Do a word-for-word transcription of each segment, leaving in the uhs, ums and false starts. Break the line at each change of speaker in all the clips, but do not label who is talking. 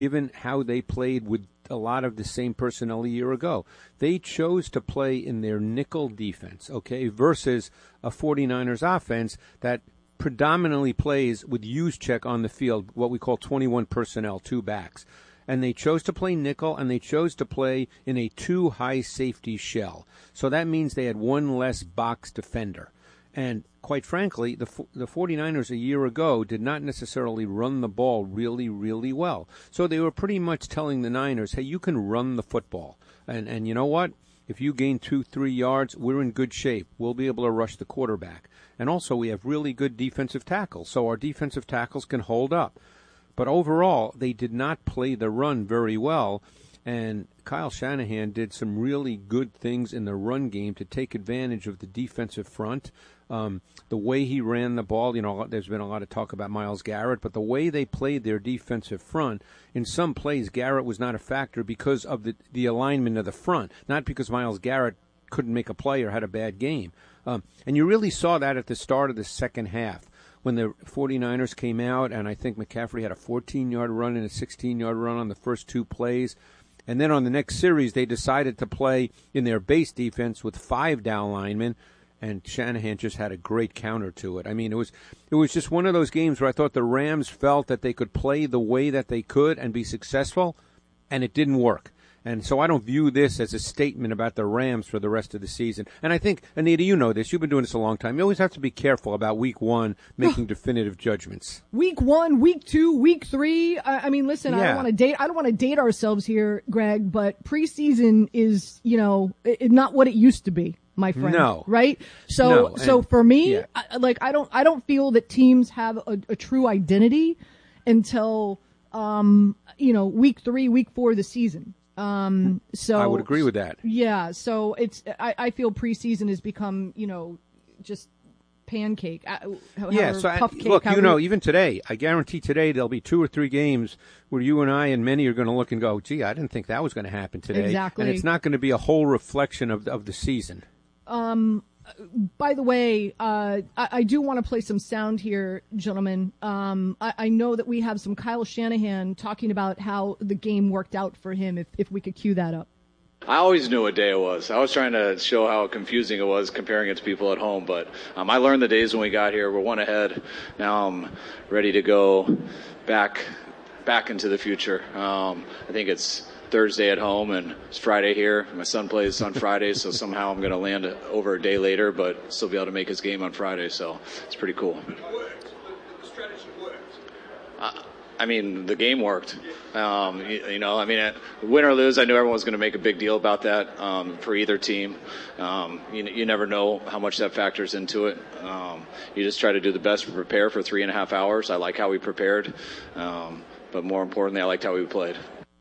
given how they played with a lot of the same personnel a year ago. They chose to play in their nickel defense, okay, versus a 49ers offense that predominantly plays with Juszczyk on the field, what we call twenty-one personnel, two backs. And they chose to play nickel, and they chose to play in a two-high safety shell. So that means they had one less box defender. And quite frankly, the the 49ers a year ago did not necessarily run the ball really, really well. So they were pretty much telling the Niners, hey, you can run the football. And and you know what? If you gain two, three yards, we're in good shape. We'll be able to rush the quarterback. And also, we have really good defensive tackles, so our defensive tackles can hold up. But overall, they did not play the run very well. And Kyle Shanahan did some really good things in the run game to take advantage of the defensive front. Um, the way he ran the ball, you know, there's been a lot of talk about Myles Garrett, but the way they played their defensive front, in some plays, Garrett was not a factor because of the, the alignment of the front, not because Myles Garrett couldn't make a play or had a bad game. Um, and you really saw that at the start of the second half when the 49ers came out, and I think McCaffrey had a fourteen-yard run and a sixteen-yard run on the first two plays. And then on the next series, they decided to play in their base defense with five down linemen, and Shanahan just had a great counter to it. I mean, it was it was just one of those games where I thought the Rams felt that they could play the way that they could and be successful, and it didn't work. And so I don't view this as a statement about the Rams for the rest of the season. And I think, Anita, you know this. You've been doing this a long time. You always have to be careful about week one making definitive judgments.
Week one, week two, week three. I, I mean, listen, yeah. I don't want to date. I don't want to date ourselves here, Greg. But preseason is, you know, it, not what it used to be, my friend.
No.
Right. So,
no.
so
and,
for me,
yeah.
I, like, I don't, I don't feel that teams have a, a true identity until, um, you know, week three, week four of the season. Um, so
I would agree with that.
Yeah. So it's, I, I feel preseason has become, you know, just pancake.
Yeah. So I, look, you know, even today, I guarantee today there'll be two or three games where you and I and many are going to look and go, gee, I didn't think that was going to happen today.
Exactly.
And it's not going to be a whole reflection of, of the season.
Um, by the way, uh, I, I do want to play some sound here, gentlemen. Um, I, I know that we have some Kyle Shanahan talking about how the game worked out for him, if, if we could cue that up.
I always knew what day it was. I was trying to show how confusing it was comparing it to people at home, but um, I learned the days when we got here. We're one ahead. Now I'm ready to go back back into the future. Um, I think it's Thursday at home and it's Friday here. My son plays on Friday, so somehow I'm going to land over a day later, but still be able to make his game on Friday, so it's pretty cool.
It worked. The strategy worked.
Uh, I mean, the game worked. Um, you, you know, I mean, win or lose, I knew everyone was going to make a big deal about that um, for either team. Um, you, you never know how much that factors into it. Um, you just try to do the best to prepare for three and a half hours. I like how we prepared, um, but more importantly, I liked how we played.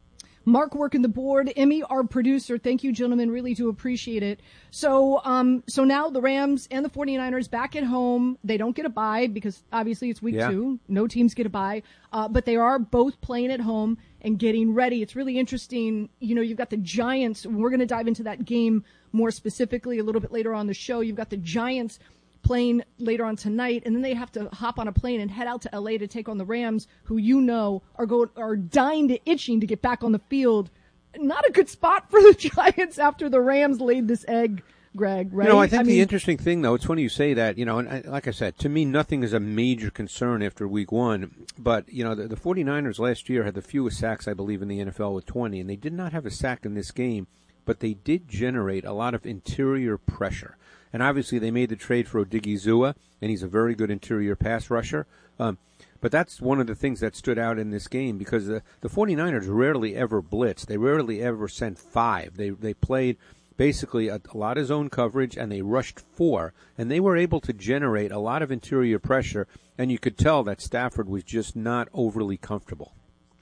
Mark working the board, Emmy, our producer. Thank you, gentlemen. Really do appreciate it. So, um, so now the Rams and the 49ers back at home. They don't get a bye because obviously it's week
yeah.
two. No teams get a bye, uh, but they are both playing at home and getting ready. It's really interesting. You know, you've got the Giants. We're going to dive into that game more specifically a little bit later on the show. You've got the Giants playing later on tonight, and then they have to hop on a plane and head out to L A to take on the Rams, who you know are going are dying to itching to get back on the field. Not a good spot for the Giants after the Rams laid this egg, Greg, right?
You know, I think
I
the
mean,
interesting thing, though, it's funny you say that, you know, and I, like I said, to me, nothing is a major concern after week one. But, you know, the, the 49ers last year had the fewest sacks, I believe, in the N F L with twenty, and they did not have a sack in this game, but they did generate a lot of interior pressure. And obviously they made the trade for Odigizua, and he's a very good interior pass rusher. Um, but that's one of the things that stood out in this game because the, the 49ers rarely ever blitzed. They rarely ever sent five. They they played basically a, a lot of zone coverage, and they rushed four. And they were able to generate a lot of interior pressure, and you could tell that Stafford was just not overly comfortable.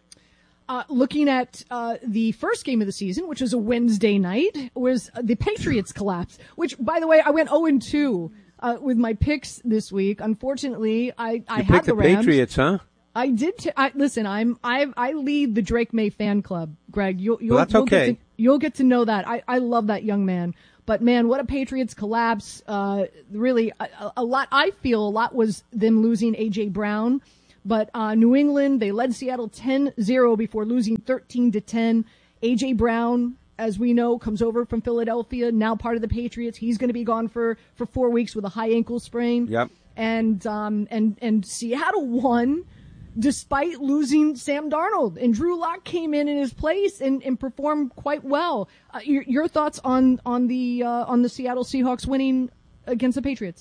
Uh, looking at uh, the first game of the season, which was a Wednesday night, was the Patriots collapse, which, by the way, I went oh and two uh, with my picks this week. Unfortunately, I, I
you
had
picked
the
the
Rams.
Patriots, huh?
I did. T- I, listen, I'm I I lead the Drake May fan club, Greg. You'll, you'll,
well, that's
you'll
okay.
Get to, you'll get to know that. I, I love that young man. But, man, what a Patriots collapse. Uh, really, a, a lot, I feel a lot was them losing A J. Brown. But uh, New England, they led Seattle ten zero before losing thirteen to ten. A J. Brown, as we know, comes over from Philadelphia, now part of the Patriots. He's going to be gone for, for four weeks with a high ankle sprain.
Yep.
And um and and Seattle won despite losing Sam Darnold, and Drew Lock came in in his place and, and performed quite well. Uh, your, your thoughts on on the uh, on the Seattle Seahawks winning against the Patriots?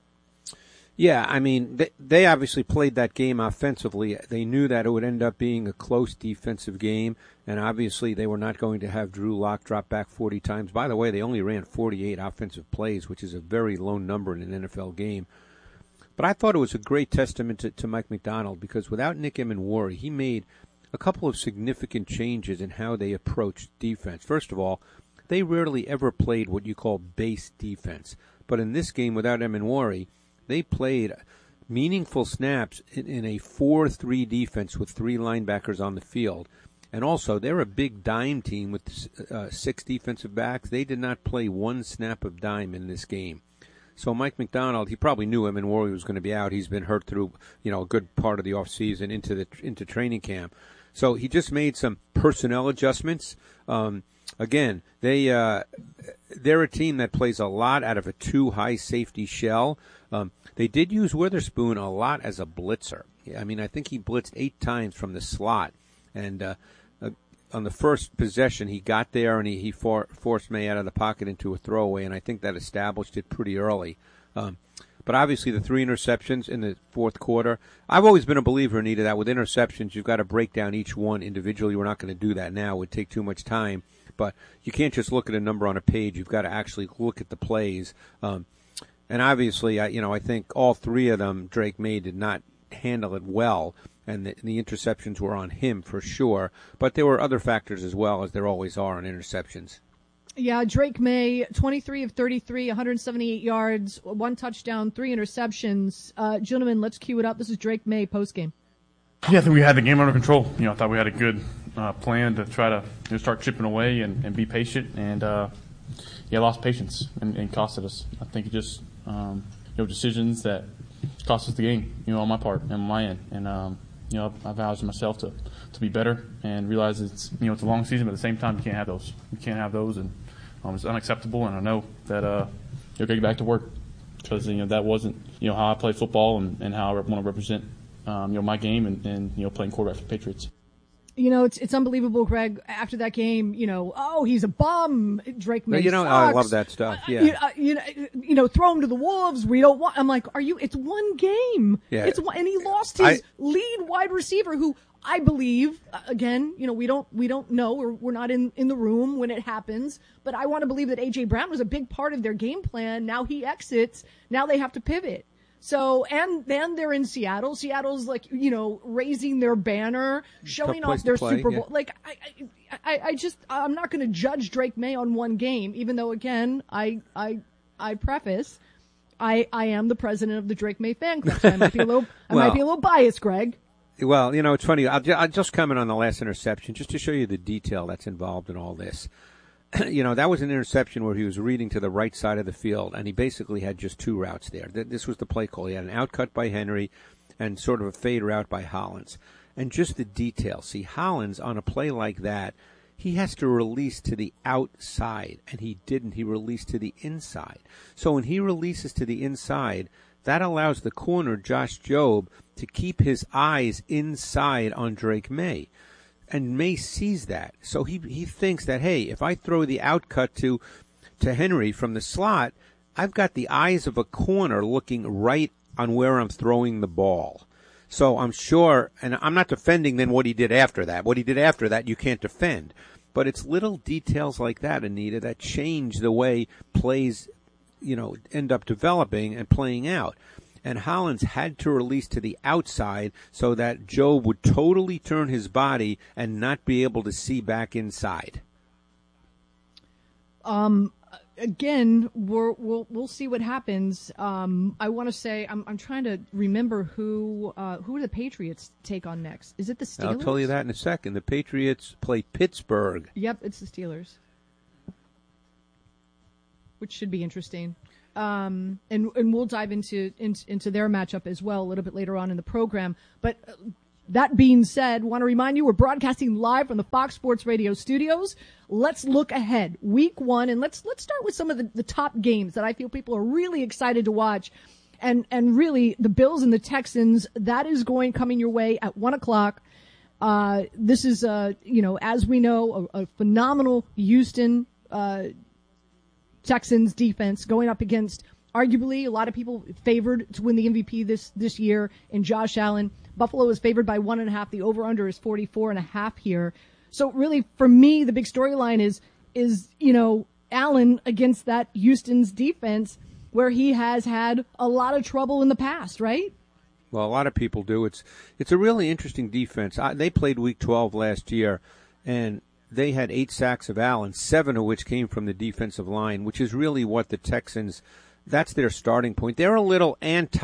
Yeah, I mean, they, they obviously played that game offensively. They knew that it would end up being a close defensive game, and obviously they were not going to have Drew Lock drop back forty times. By the way, they only ran forty-eight offensive plays, which is a very low number in an N F L game. But I thought it was a great testament to, to Mike Macdonald, because without Nick Emenwari, he made a couple of significant changes in how they approached defense. First of all, they rarely ever played what you call base defense. But in this game, without Emenwari, they played meaningful snaps in, in a four three defense with three linebackers on the field. And also, they're a big dime team with uh, six defensive backs. They did not play one snap of dime in this game. So Mike Macdonald, he probably knew Emenwari was going to be out. He's been hurt through, you know, a good part of the offseason into the into training camp. So he just made some personnel adjustments. Um, again, they uh, they're a team that plays a lot out of a two high safety shell. Um, they did use Witherspoon a lot as a blitzer. I mean, I think he blitzed eight times from the slot, and uh, uh, on the first possession, he got there and he, he for, forced May out of the pocket into a throwaway, and I think that established it pretty early. Um, but obviously, the three interceptions in the fourth quarter, I've always been a believer, Anita, that with interceptions, you've got to break down each one individually. We're not going to do that now. It would take too much time. But you can't just look at a number on a page. You've got to actually look at the plays. Um, and obviously, I, you know, I think all three of them, Drake May did not handle it well. And the, the interceptions were on him for sure. But there were other factors as well, as there always are on interceptions.
Yeah, Drake May, twenty-three of thirty-three, one hundred seventy-eight yards, one touchdown, three interceptions. Uh, gentlemen, let's cue it up. This is Drake May postgame.
Yeah, I think we had the game under control. You know, I thought we had a good uh, plan to try to you know, start chipping away and, and be patient. And, uh, yeah, lost patience and, and costed us. I think it just, um, you know, decisions that cost us the game, you know, on my part and on my end. And, um, you know, I vowed to myself to, to be better and realize it's, you know, it's a long season, but at the same time, you can't have those. You can't have those, and um, it's unacceptable. And I know that uh, you'll get back to work because, you know, that wasn't, you know, how I play football and, and how I want to represent, um, you know, my game and, and, you know, playing quarterback for the Patriots.
You know, it's it's unbelievable, Greg. After that game, you know, oh, he's a bum. Drake May.
You know,
sucks.
I love that stuff. Yeah,
you, uh, you know, you know, throw him to the wolves. We don't want. I'm like, are you? It's one game.
Yeah,
it's one, and he lost his I, lead wide receiver, who I believe, uh, again, you know, we don't we don't know, or we're not in in the room when it happens. But I want to believe that A J. Brown was a big part of their game plan. Now he exits. Now they have to pivot. So, and then they're in Seattle. Seattle's like, you know, raising their banner, showing off their
play,
Super Bowl.
yeah.
Like, I, I, I just, I'm not going to judge Drake May on one game, even though, again, I, I, I preface, I, I am the president of the Drake May fan club. So I might be a little, I
well,
might be a little biased, Greg.
Well, you know, it's funny. I'll, ju- I'll just comment on the last interception just to show you the detail that's involved in all this. You know, that was an interception where he was reading to the right side of the field, and he basically had just two routes there. This was the play call. He had an outcut by Henry and sort of a fade route by Hollins. And just the detail. See, Hollins, on a play like that, he has to release to the outside, and he didn't. He released to the inside. So when he releases to the inside, that allows the corner, Josh Jobe, to keep his eyes inside on Drake May. And May sees that. So he he thinks that, hey, if I throw the outcut to to Henry from the slot, I've got the eyes of a corner looking right on where I'm throwing the ball. So I'm sure, and I'm not defending then what he did after that. What he did after that, you can't defend. But it's little details like that, Anita, that change the way plays, you know, end up developing and playing out. And Hollins had to release to the outside so that Jobe would totally turn his body and not be able to see back inside.
Um, again, we're, we'll we'll see what happens. Um, I want to say I'm I'm trying to remember who uh, who do the Patriots take on next. Is it the Steelers?
I'll tell you that in a second. The Patriots play Pittsburgh.
Yep, it's the Steelers, which should be interesting. Um, and, and we'll dive into, into into their matchup as well a little bit later on in the program. But uh, that being said, want to remind you we're broadcasting live from the Fox Sports Radio studios. Let's look ahead, week one, and let's let's start with some of the, the top games that I feel people are really excited to watch. And and really, the Bills and the Texans, that is going coming your way at one o'clock. Uh, this is, uh, you know, as we know, a, a phenomenal Houston uh, Texans defense going up against arguably a lot of people favored to win the M V P this this year in Josh Allen. Buffalo is favored by one and a half. The over-under is forty-four and a half here. So really, for me, the big storyline is is you know Allen against that Houston's defense, where he has had a lot of trouble in the past, right?
Well, a lot of people do. It's it's a really interesting defense. I, they played Week twelve last year, and they had eight sacks of Allen, seven of which came from the defensive line, which is really what the Texans, that's their starting point. They're a little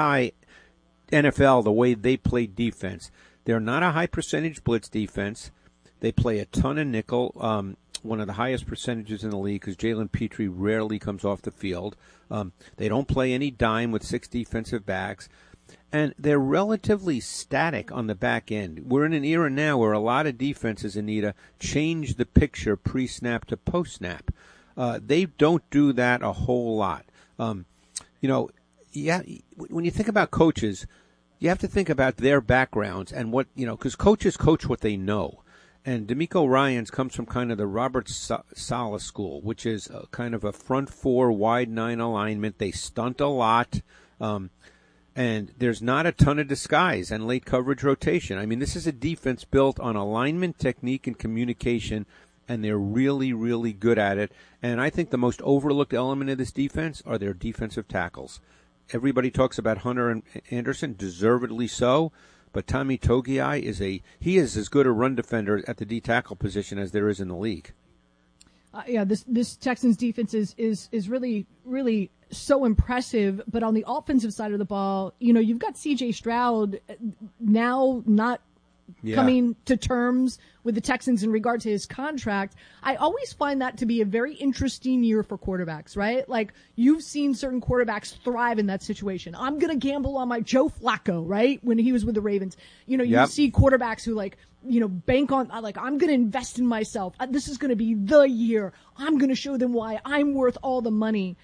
anti-N F L the way they play defense. They're not a high-percentage blitz defense. They play a ton of nickel, um, one of the highest percentages in the league because Jalen Petrie rarely comes off the field. Um, they don't play any dime with six defensive backs. And they're relatively static on the back end. We're in an era now where a lot of defenses, Anita, change the picture pre-snap to post-snap. Uh, they don't do that a whole lot. Um, you know, yeah, when you think about coaches, you have to think about their backgrounds and what, you know, because coaches coach what they know. And D'Amico Ryans comes from kind of the Robert Saleh school, which is a kind of a front four, wide nine alignment. They stunt a lot. Um, And there's not a ton of disguise and late coverage rotation. I mean, this is a defense built on alignment, technique, and communication, and they're really, really good at it. And I think the most overlooked element of this defense are their defensive tackles. Everybody talks about Hunter and Anderson, deservedly so, but Tommy Togiai is a he is as good a run defender at the D tackle position as there is in the league.
Uh, yeah, this this Texans defense is is is really really so impressive. But on the offensive side of the ball, you know, you've got C J Stroud now not yeah. coming to terms with the Texans in regard to his contract. I always find that to be a very interesting year for quarterbacks, right? Like, you've seen certain quarterbacks thrive in that situation. I'm going to gamble on my Joe Flacco, right? When he was with the Ravens. You know, you
yep.
see quarterbacks who, like, you know, bank on, like, I'm going to invest in myself. This is going to be the year. I'm going to show them why I'm worth all the money.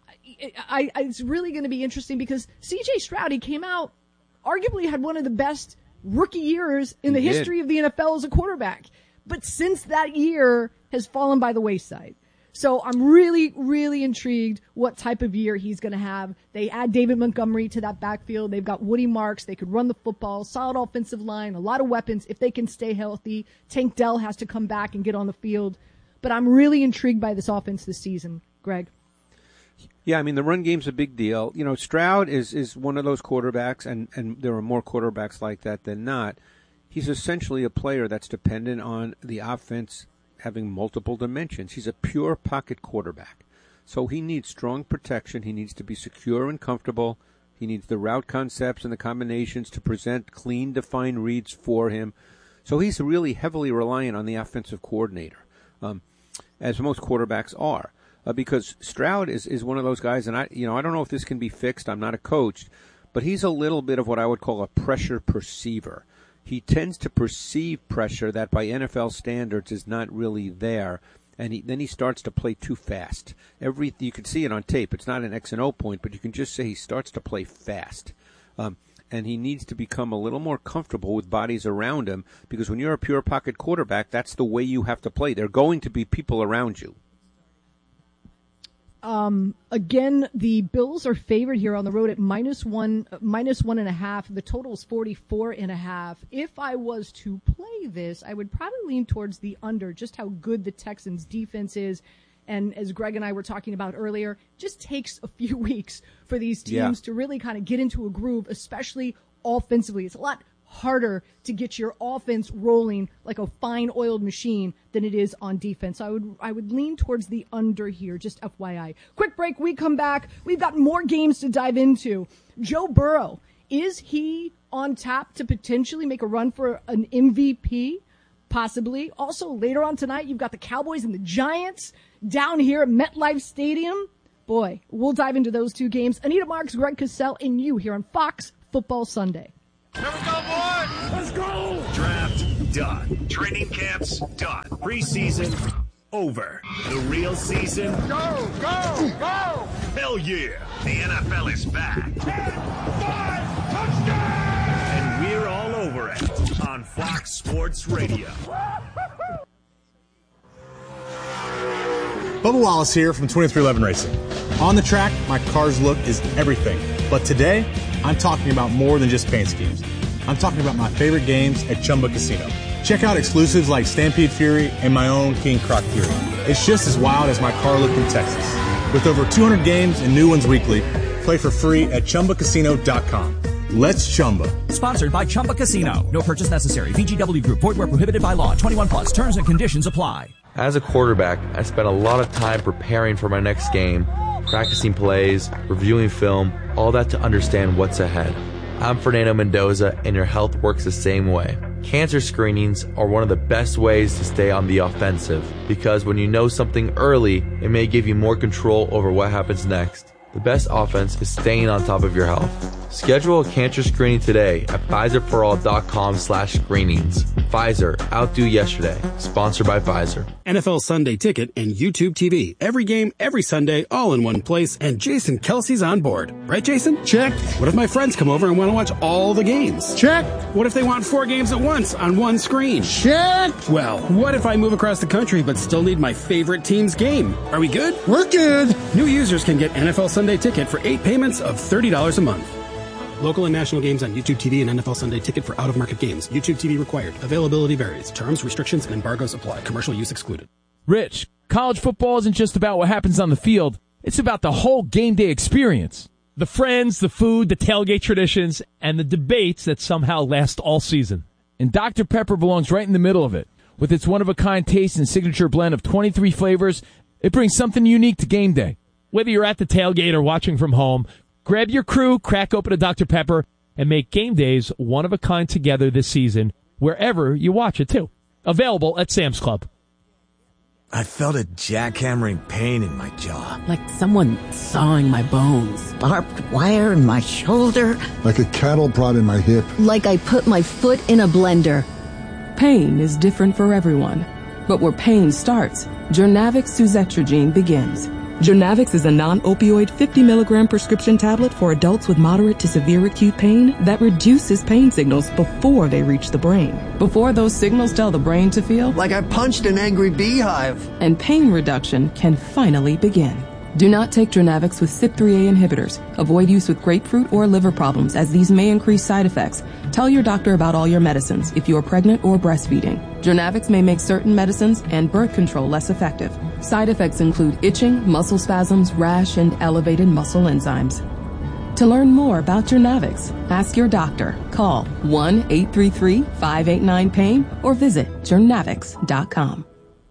I, I, it's really going to be interesting because C J Stroud, he came out, arguably had one of the best rookie years in the
he
history
did.
of the N F L as a quarterback. But since that year has fallen by the wayside. So I'm really, really intrigued what type of year he's going to have. They add David Montgomery to that backfield. They've got Woody Marks. They could run the football, solid offensive line, a lot of weapons if they can stay healthy. Tank Dell has to come back and get on the field. But I'm really intrigued by this offense this season, Greg.
Yeah, I mean, the run game's a big deal. You know, Stroud is, is one of those quarterbacks, and, and there are more quarterbacks like that than not. He's essentially a player that's dependent on the offense having multiple dimensions. He's a pure pocket quarterback. So he needs strong protection. He needs to be secure and comfortable. He needs the route concepts and the combinations to present clean, defined reads for him. So he's really heavily reliant on the offensive coordinator, um, as most quarterbacks are. Uh, because Stroud is, is one of those guys, and I you know I don't know if this can be fixed. I'm not a coach, but he's a little bit of what I would call a pressure perceiver. He tends to perceive pressure that by N F L standards is not really there, and he, then he starts to play too fast. Every you can see it on tape. It's not an X and O point, but you can just say he starts to play fast. Um, and he needs to become a little more comfortable with bodies around him, because when you're a pure pocket quarterback, that's the way you have to play. There are going to be people around you.
Um, again, the Bills are favored here on the road at minus one, minus one and a half. The total is forty-four and a half. If I was to play this, I would probably lean towards the under, just how good the Texans defense is. And as Greg and I were talking about earlier, just takes a few weeks for these teams yeah. to really kind of get into a groove, especially offensively. It's a lot harder to get your offense rolling like a fine oiled machine than it is on defense. I would I would lean towards the under here, just F Y I. Quick break, we come back. We've got more games to dive into. Joe Burrow, is he on tap to potentially make a run for an M V P? Possibly. Also, later on tonight, you've got the Cowboys and the Giants down here at MetLife Stadium. Boy, we'll dive into those two games. Anita Marks, Greg Cosell, and you here on Fox Football Sunday.
Here we go, boys! Let's go!
Draft done. Training camps done. Preseason over. The real season.
Go, go, go!
Hell yeah! The N F L is back.
Ten, five, touchdown!
And we're all over it on Fox Sports Radio.
Bubba Wallace here from twenty-three eleven Racing. On the track, my car's look is everything. But today, I'm talking about more than just paint schemes. I'm talking about my favorite games at Chumba Casino. Check out exclusives like Stampede Fury and my own King Croc Fury. It's just as wild as my car look in Texas. With over two hundred games and new ones weekly, play for free at Chumba Casino dot com. Let's Chumba.
Sponsored by Chumba Casino. No purchase necessary. V G W Group. Void where prohibited by law. twenty-one plus. Terms and conditions apply.
As a quarterback, I spent a lot of time preparing for my next game, practicing plays, reviewing film, all that to understand what's ahead. I'm Fernando Mendoza, and your health works the same way. Cancer screenings are one of the best ways to stay on the offensive, because when you know something early, it may give you more control over what happens next. The best offense is staying on top of your health. Schedule a cancer screening today at Pfizer for all dot com slash screenings. Pfizer, outdo yesterday. Sponsored by Pfizer.
N F L Sunday Ticket and YouTube T V. Every game, every Sunday, all in one place, and Jason Kelsey's on board. Right, Jason? Check. What if my friends come over and want to watch all the games? Check. What if they want four games at once on one screen? Check. Well, what if I move across the country but still need my favorite team's game? Are we good? We're good. New users can get N F L Sunday Ticket for eight payments of thirty dollars a month. Local and national games on YouTube T V and N F L Sunday Ticket for out-of-market games. YouTube T V required. Availability varies. Terms, restrictions, and embargoes apply. Commercial use excluded.
Rich, college football isn't just about what happens on the field. It's about the whole game day experience. The friends, the food, the tailgate traditions, and the debates that somehow last all season. And Doctor Pepper belongs right in the middle of it. With its one-of-a-kind taste and signature blend of twenty-three flavors, it brings something unique to game day. Whether you're at the tailgate or watching from home, grab your crew, crack open a Doctor Pepper, and make game days one of a kind together this season, wherever you watch it, too. Available at Sam's Club.
I felt a jackhammering pain in my jaw.
Like someone sawing my bones. Barbed wire in my shoulder.
Like a cattle prod in my hip.
Like I put my foot in a blender.
Pain is different for everyone. But where pain starts, Journavx Suzetrigine begins. Journavx is a non-opioid fifty milligram prescription tablet for adults with moderate to severe acute pain that reduces pain signals before they reach the brain. Before those signals tell the brain to feel
like I punched an angry beehive.
And pain reduction can finally begin. Do not take Journavx with C Y P three A inhibitors. Avoid use with grapefruit or liver problems, as these may increase side effects. Tell your doctor about all your medicines if you are pregnant or breastfeeding. Journavx may make certain medicines and birth control less effective. Side effects include itching, muscle spasms, rash, and elevated muscle enzymes. To learn more about Journavx, ask your doctor. Call one eight three three, five eight nine, pain or visit journavx dot com.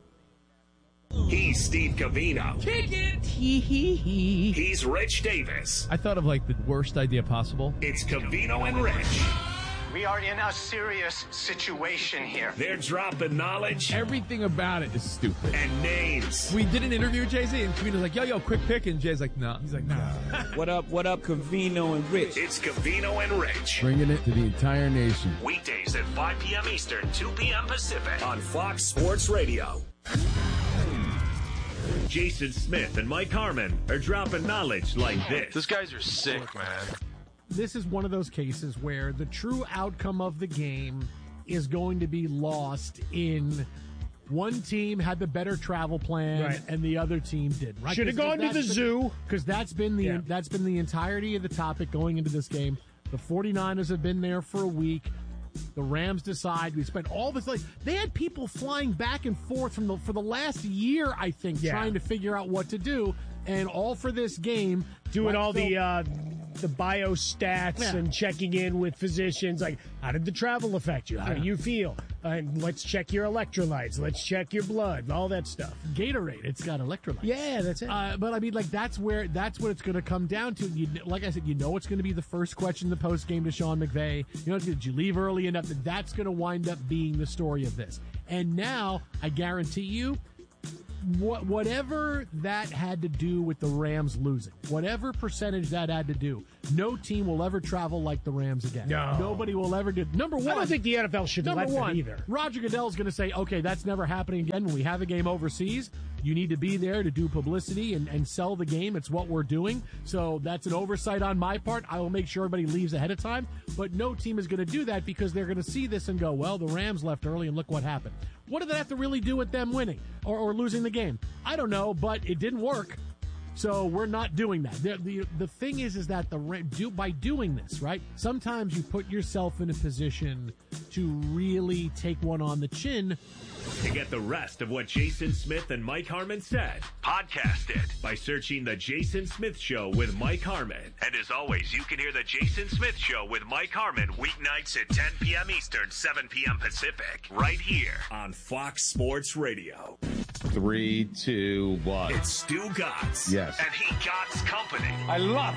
He's Steve Covino.
Kick it! Hee hee hee.
He's Rich Davis.
I thought of like the worst idea possible.
It's Covino and Rich.
We are in a serious situation here.
They're dropping knowledge.
Everything about it is stupid.
And names.
We did an interview with Jay-Z, and Covino's like, yo, yo, quick pick. And Jay's like, no. Nah. He's like, no. Nah.
What up, what up, Covino and Rich?
It's Covino and Rich.
Bringing it to the entire nation.
Weekdays at five p.m. Eastern, two p.m. Pacific on Fox Sports Radio. Jason Smith and Mike Harmon are dropping knowledge like this.
These guys are sick, man.
This is one of those cases where the true outcome of the game is going to be lost in one team had the better travel plan
right.
and the other team didn't. Right?
Should have gone to the
been,
zoo.
Because that's been the
yeah.
that's been the entirety of the topic going into this game. The 49ers have been there for a week. The Rams decide. We spent all this like they had people flying back and forth from the for the last year, I think,
yeah.
trying to figure out what to do, and all for this game.
Doing
right,
all
so,
the uh, the biostats
yeah.
and checking in with physicians, like how did the travel affect you? How
yeah.
do you feel? And let's check your electrolytes. Let's check your blood. All that stuff.
Gatorade. It's got electrolytes.
Yeah, that's it.
Uh, but I mean, like that's where that's what it's going to come down to. You, like I said, you know, it's going to be the first question in the post game to Sean McVay. You know, did you leave early enough? That's going to wind up being the story of this. And now, I guarantee you, what, whatever that had to do with the Rams losing, whatever percentage that had to do, no team will ever travel like the Rams again.
No.
Nobody will ever do. Number one,
I don't think the N F L should
number
let
one,
them either.
Roger Goodell's going to say, okay, that's never happening again. When we have a game overseas, you need to be there to do publicity and, and sell the game. It's what we're doing. So that's an oversight on my part. I will make sure everybody leaves ahead of time. But no team is going to do that because they're going to see this and go, well, the Rams left early and look what happened. What did that have to really do with them winning or, or losing the game? I don't know, but it didn't work. So we're not doing that. The, the, the thing is, is that the do by doing this, right? Sometimes you put yourself in a position to really take one on the chin.
To get the rest of what Jason Smith and Mike Harmon said, podcast it by searching The Jason Smith Show with Mike Harmon. And as always, you can hear The Jason Smith Show with Mike Harmon weeknights at ten p.m. Eastern, seven p.m. Pacific, right here on Fox Sports Radio.
Three, two, one.
It's Stu Gotts.
Yes.
And he Gotts Company.
I love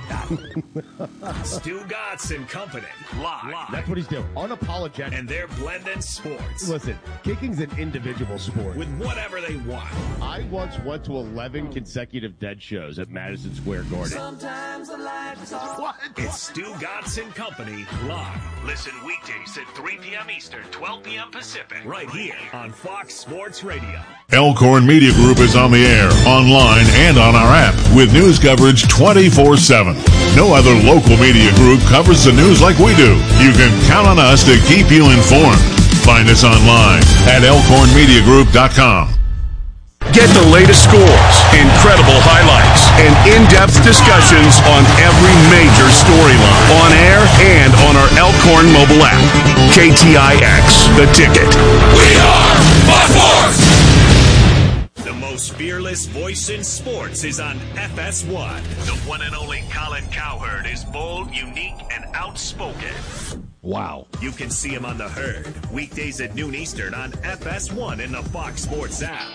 that.
Stu Gotts and Company. Live. Live.
That's what he's doing. Unapologetic.
And they're blending sports.
Listen, kicking's an individual sport.
With whatever they want.
I once went to eleven consecutive dead shows at Madison Square Garden.
Sometimes the lights off. What? It's Stu Gotts and Company live. Listen weekdays at three p.m. Eastern, twelve p.m. Pacific. Right here on Fox Sports Radio.
Elkhorn Media Group is on the air, online, and on our app with news coverage twenty-four seven. No other local media group covers the news like we do. You can count on us to keep you informed. Find us online at elkhorn media group dot com.
Get the latest scores, incredible highlights, and in-depth discussions on every major storyline on air and on our Elkhorn mobile app. K T I X, The Ticket. We are Fox Sports!
The most fearless voice in sports is on F S one. The one and only Colin Cowherd is bold, unique, and outspoken.
Wow.
You can see him on The Herd, weekdays at noon Eastern on F S one in the Fox Sports app.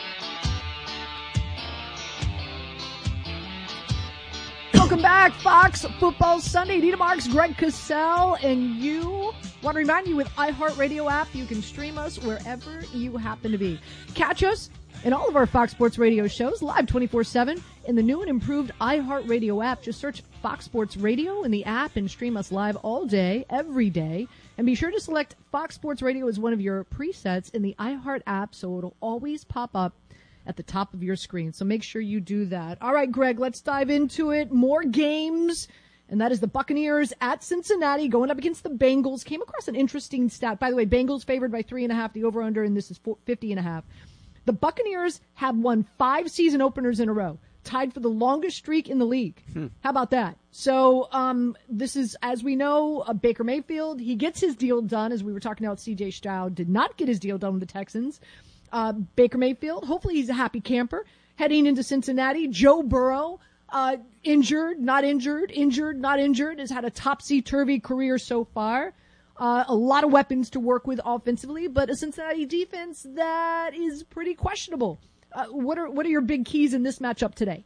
Welcome back, Fox Football Sunday. Nita Marks, Greg Cassell, and you. Want to remind you, with iHeartRadio app, you can stream us wherever you happen to be. Catch us in all of our Fox Sports Radio shows live twenty-four seven in the new and improved iHeartRadio app. Just search Fox Sports Radio in the app and stream us live all day, every day. And be sure to select Fox Sports Radio as one of your presets in the iHeart app so it'll always pop up at the top of your screen. So make sure you do that. All right, Greg, let's dive into it. More games. And that is the Buccaneers at Cincinnati going up against the Bengals. Came across an interesting stat. By the way, Bengals favored by three and a half, the over-under, and this is fifty and a half. The Buccaneers have won five season openers in a row, tied for the longest streak in the league. Hmm. How about that? So um, this is, as we know, uh, Baker Mayfield. He gets his deal done, as we were talking about. C J Stroud did not get his deal done with the Texans. Uh, Baker Mayfield, hopefully he's a happy camper. Heading into Cincinnati, Joe Burrow, uh, injured, not injured, injured, not injured, has had a topsy-turvy career so far. Uh, a lot of weapons to work with offensively, but a Cincinnati defense that is pretty questionable. Uh, what are what are your big keys in this matchup today?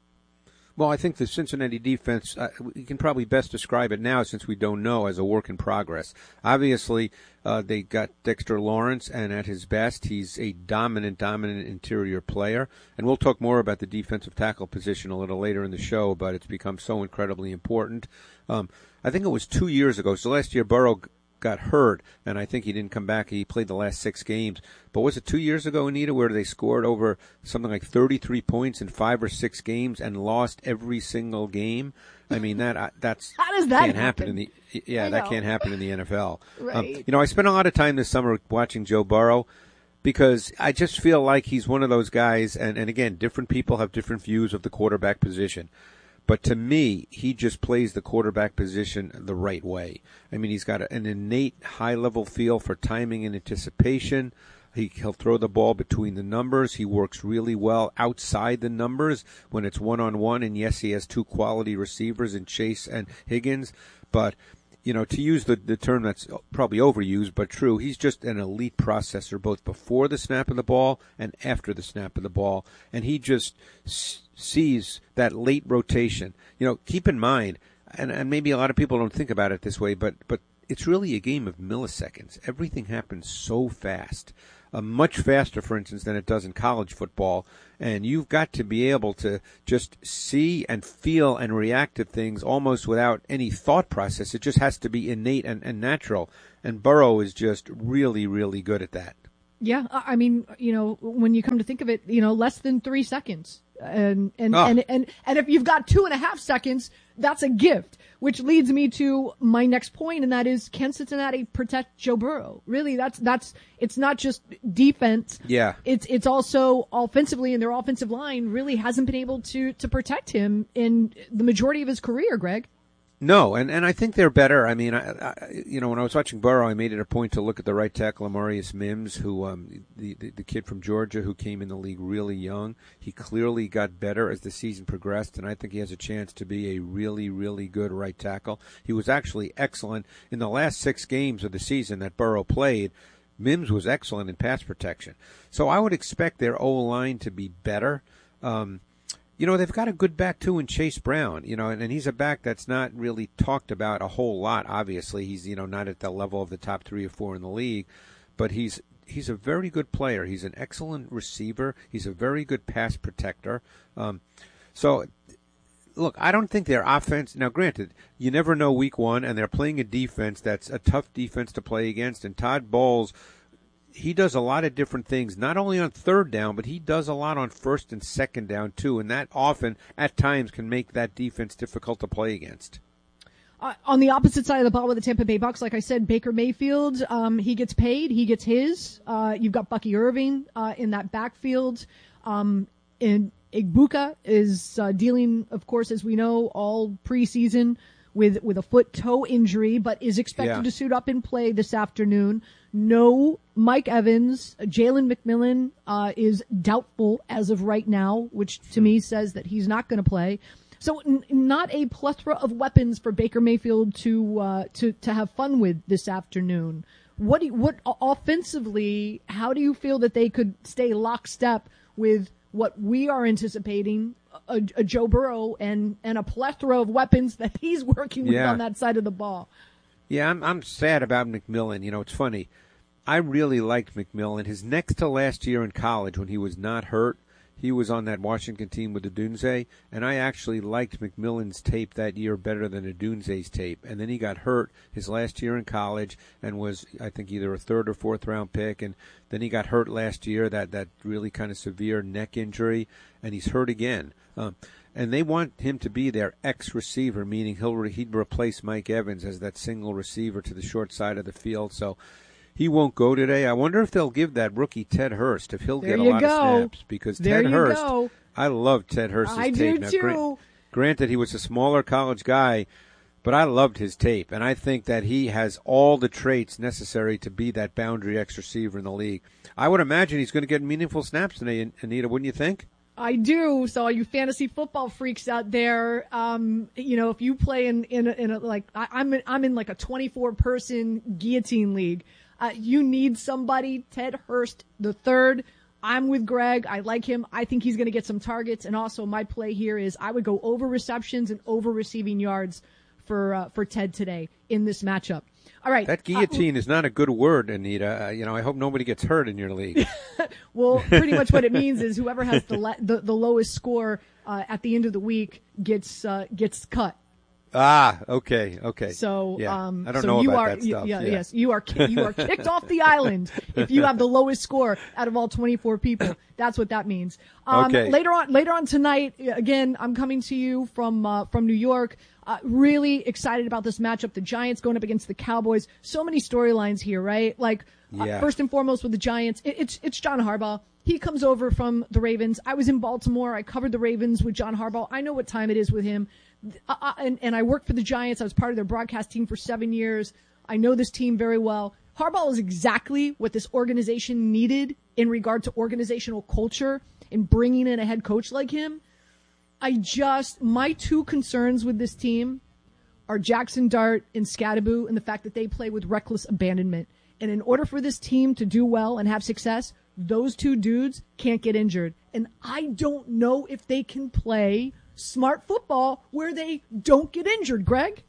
Well, I think the Cincinnati defense, uh, we can probably best describe it now since we don't know, as a work in progress. Obviously, uh, they got Dexter Lawrence, and at his best, he's a dominant, dominant interior player. And we'll talk more about the defensive tackle position a little later in the show, but it's become so incredibly important. Um, I think it was two years ago. So last year, Burrow got hurt, and I think he didn't come back. He played the last six games. But was it two years ago, Anita, where they scored over something like thirty-three points in five or six games and lost every single game? I mean, that that's
How does that
can't
happen?
happen in the yeah, that can't happen in the N F L.
Right.
Um, you know, I spent a lot of time this summer watching Joe Burrow because I just feel like he's one of those guys, and, and again, different people have different views of the quarterback position. But to me, he just plays the quarterback position the right way. I mean, he's got an innate high-level feel for timing and anticipation. He, he'll throw the ball between the numbers. He works really well outside the numbers when it's one-on-one. And, yes, he has two quality receivers in Chase and Higgins. But, you know, to use the, the term that's probably overused but true, he's just an elite processor both before the snap of the ball and after the snap of the ball. And he just s- sees that late rotation. You know, keep in mind, and, and maybe a lot of people don't think about it this way, but, but it's really a game of milliseconds. Everything happens so fast. uh, much faster, for instance, than it does in college football. And you've got to be able to just see and feel and react to things almost without any thought process. It just has to be innate and, and natural. And Burrow is just really, really good at that.
Yeah, I mean, you know, when you come to think of it, you know, less than three seconds. And and,
Oh.
and and and if you've got two and a half seconds, that's a gift, which leads me to my next point, and that is, can Cincinnati protect Joe Burrow? Really, that's that's it's not just defense.
Yeah.
It's it's also offensively, and their offensive line really hasn't been able to to protect him in the majority of his career, Greg.
No, and, and I think they're better. I mean, I, I, you know, when I was watching Burrow, I made it a point to look at the right tackle, Amarius Mims, who um, the, the the kid from Georgia who came in the league really young. He clearly got better as the season progressed, and I think he has a chance to be a really, really good right tackle. He was actually excellent in the last six games of the season that Burrow played. Mims was excellent in pass protection. So I would expect their O-line to be better. Um You know, they've got a good back, too, in Chase Brown, you know, and, and he's a back that's not really talked about a whole lot, obviously. He's, you know, not at the level of the top three or four in the league, but he's he's a very good player. He's an excellent receiver. He's a very good pass protector. Um, so, look, I don't think their offense – now, granted, you never know week one, and they're playing a defense that's a tough defense to play against, and Todd Bowles – he does a lot of different things, not only on third down, but he does a lot on first and second down, too. And that often, at times, can make that defense difficult to play against.
Uh, on the opposite side of the ball with the Tampa Bay Bucks, like I said, Baker Mayfield, um, he gets paid. He gets his. Uh, you've got Bucky Irving uh, in that backfield. Um, and Igbuka is uh, dealing, of course, as we know, all preseason with with a foot-toe injury, but is expected
Yeah.
to suit up and play this afternoon. No Mike Evans. Jalen McMillan uh, is doubtful as of right now, which to me says that he's not going to play. So n- not a plethora of weapons for Baker Mayfield to uh, to to have fun with this afternoon. What do you, what offensively? How do you feel that they could stay lockstep with what we are anticipating, a, a Joe Burrow and and a plethora of weapons that he's working with
Yeah.
on that side of the ball?
Yeah, I'm I'm sad about McMillan. You know, it's funny. I really liked McMillan. His next to last year in college, when he was not hurt, he was on that Washington team with Odunze, and I actually liked McMillan's tape that year better than Odunze's tape. And then he got hurt his last year in college and was, I think, either a third or fourth round pick. And then he got hurt last year, that, that really kind of severe neck injury, and he's hurt again. Um, and they want him to be their ex-receiver, meaning he'll re- he'd replace Mike Evans as that single receiver to the short side of the field. So he won't go today. I wonder if they'll give that rookie Ted Hurst, if he'll
There
get a
you
lot
go.
of snaps, because
There
Ted
you
Hurst,
go.
I love Ted Hurst's
I
tape.
do
Now,
too.
gran- granted, he was a smaller college guy, but I loved his tape, and I think that he has all the traits necessary to be that boundary X receiver in the league. I would imagine he's going to get meaningful snaps today, Anita, wouldn't you think?
I do. So all you fantasy football freaks out there, um, you know, if you play in in a, in a like I, I'm in, I'm in like a twenty-four person guillotine league. Uh, you need somebody. Ted Hurst the third. I'm with Greg. I like him. I think he's going to get some targets. And also, my play here is I would go over receptions and over receiving yards for uh, for Ted today in this matchup. All right.
That guillotine uh, is not a good word, Anita. Uh, you know, I hope nobody gets hurt in your league.
Well, pretty much what it means is whoever has the le- the, the lowest score uh, at the end of the week gets uh, gets cut.
Ah, okay, okay.
So,
yeah.
um,
I don't
so
know
you
about
are,
that stuff.
Yeah,
yeah.
Yes, you are ki- you are kicked off the island if you have the lowest score out of all twenty-four people. That's what that means. Um,
okay.
Later on, later on tonight, again, I'm coming to you from uh, from New York. Uh, really excited about this matchup. The Giants going up against the Cowboys. So many storylines here, right? Like uh,
yeah.
first and foremost with the Giants, it, it's it's John Harbaugh. He comes over from the Ravens. I was in Baltimore. I covered the Ravens with John Harbaugh. I know what time it is with him. Uh, and, and I worked for the Giants. I was part of their broadcast team for seven years. I know this team very well. Harbaugh is exactly what this organization needed in regard to organizational culture and bringing in a head coach like him. I just, my two concerns with this team are Jackson Dart and Scadaboo and the fact that they play with reckless abandonment. And in order for this team to do well and have success, those two dudes can't get injured. And I don't know if they can play smart football where they don't get injured, Greg.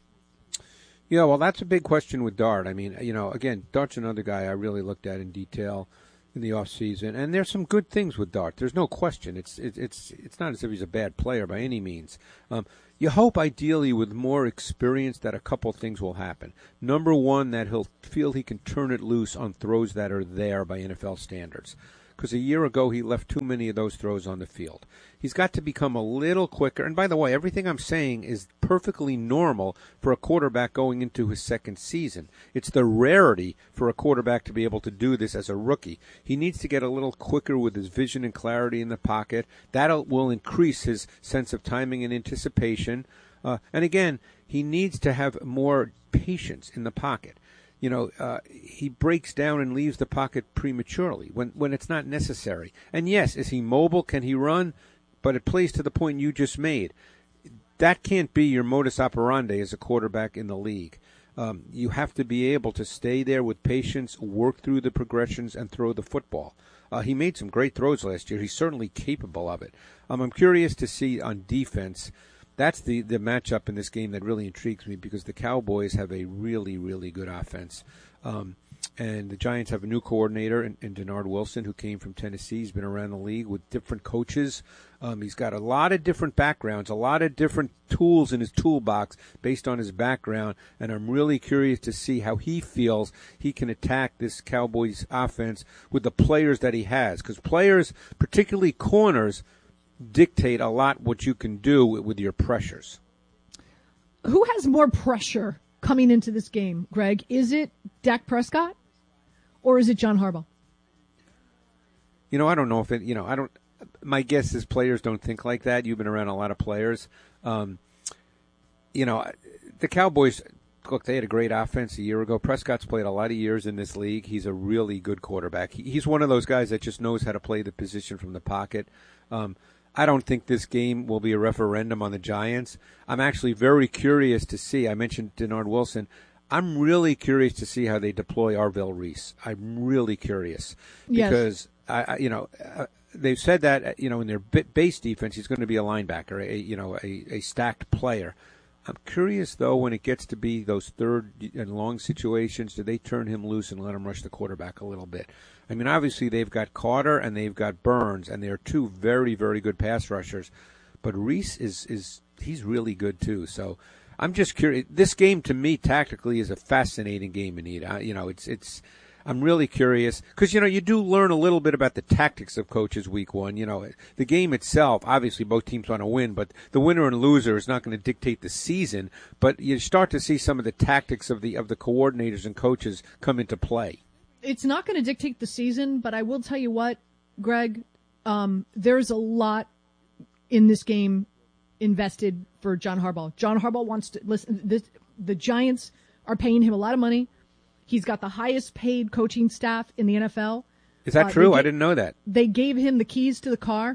Yeah, well, that's a big question with Dart. I mean, you know, again, Dart's another guy I really looked at in detail. in the off season, and there's some good things with Dart. There's no question. It's it, it's it's not as if he's a bad player by any means. Um, you hope ideally with more experience that a couple things will happen. Number one, that he'll feel he can turn it loose on throws that are there by N F L standards. Because a year ago he left too many of those throws on the field. He's got to become a little quicker. And by the way, everything I'm saying is perfectly normal for a quarterback going into his second season. It's the rarity for a quarterback to be able to do this as a rookie. He needs to get a little quicker with his vision and clarity in the pocket. That will increase his sense of timing and anticipation. Uh, and again, he needs to have more patience in the pocket. You know, uh, he breaks down and leaves the pocket prematurely when, when it's not necessary. And yes, is he mobile? Can he run? But it plays to the point you just made. That can't be your modus operandi as a quarterback in the league. Um, you have to be able to stay there with patience, work through the progressions, and throw the football. Uh, he made some great throws last year. He's certainly capable of it. Um, I'm curious to see on defense. That's the, the matchup in this game that really intrigues me because the Cowboys have a really, really good offense. Um, and the Giants have a new coordinator in, in Denard Wilson, who came from Tennessee. He's been around the league with different coaches. Um, he's got a lot of different backgrounds, a lot of different tools in his toolbox based on his background. And I'm really curious to see how he feels he can attack this Cowboys offense with the players that he has. Because players, particularly corners, dictate a lot what you can do with your pressures.
Who has more pressure coming into this game, Greg? Is it Dak Prescott or is it John Harbaugh?
You know, I don't know if it, you know, I don't, my guess is players don't think like that. You've been around a lot of players. Um, you know, the Cowboys, look, they had a great offense a year ago. Prescott's played a lot of years in this league. He's a really good quarterback. He, he's one of those guys that just knows how to play the position from the pocket. Um, I don't think this game will be a referendum on the Giants. I'm actually very curious to see. I mentioned Denard Wilson. I'm really curious to see how they deploy Arvell Reese. I'm really curious because yes. I, I, you know, uh, they've said that you know in their base defense he's going to be a linebacker, a you know a, a stacked player. I'm curious though when it gets to be those third and long situations, do they turn him loose and let him rush the quarterback a little bit? I mean, obviously they've got Carter and they've got Burns, and they're two very, very good pass rushers. But Reese is is he's really good too. So I'm just curious. This game to me tactically is a fascinating game, Anita. You know, it's it's. I'm really curious because you know you do learn a little bit about the tactics of coaches week one. You know, the game itself, obviously both teams want to win, but the winner and loser is not going to dictate the season. But you start to see some of the tactics of the of the coordinators and coaches come into play.
It's not going to dictate the season, but I will tell you what, Greg, um, there's a lot in this game invested for John Harbaugh. John Harbaugh wants to listen. This, the Giants are paying him a lot of money. He's got the highest paid coaching staff in the N F L.
Is that uh, true? Gave, I didn't know that.
They gave him the keys to the car.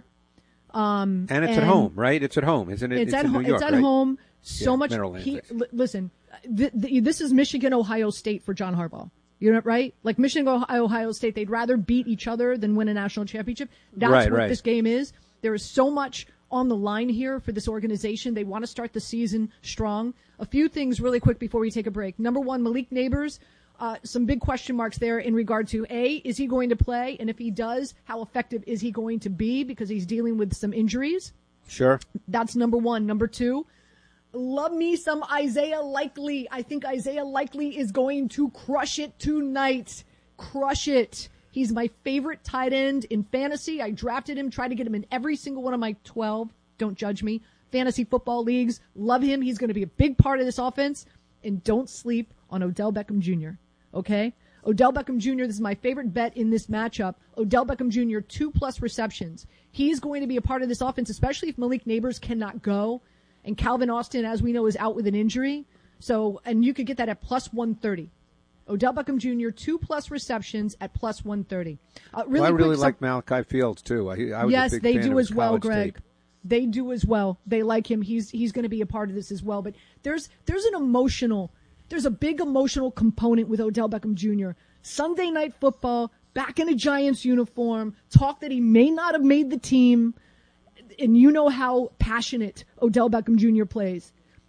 Um,
and it's
and
at home, right? It's at home, isn't it?
It's,
it's
at,
in
ho-
New York,
it's at
right?
home. So
yeah,
much. He, l- listen, th- th- this is Michigan, Ohio State for John Harbaugh. You know, right? Like Michigan, Ohio State, they'd rather beat each other than win a national championship. That's
right,
what
right.
this game is. There is so much on the line here for this organization. They want to start the season strong. A few things really quick before we take a break. Number one, Malik Neighbors. Uh, some big question marks there in regard to, A, is he going to play? And if he does, how effective is he going to be? Because he's dealing with some injuries.
Sure.
That's number one. Number two, love me some Isaiah Likely. I think Isaiah Likely is going to crush it tonight. Crush it. He's my favorite tight end in fantasy. I drafted him, tried to get him in every single one of my twelve, don't judge me, fantasy football leagues. Love him. He's going to be a big part of this offense. And don't sleep on Odell Beckham Junior Okay? Odell Beckham Junior, this is my favorite bet in this matchup. Odell Beckham Junior, two-plus receptions. He's going to be a part of this offense, especially if Malik Neighbors cannot go. And Calvin Austin, as we know, is out with an injury. So, and you could get that at plus one thirty. Odell Beckham Junior, two-plus receptions at plus one thirty. Uh, really
well, I really
quick,
like
some,
Malachi Fields, too. I, I was
yes,
a big
they
fan
do
of
as
his
well, Greg.
tape.
They do as well. They like him. He's he's going to be a part of this as well. But there's there's an emotional, there's a big emotional component with Odell Beckham Junior Sunday Night Football, back in a Giants uniform, talk that he may not have made the team, and you know how passionate Odell Beckham Junior plays.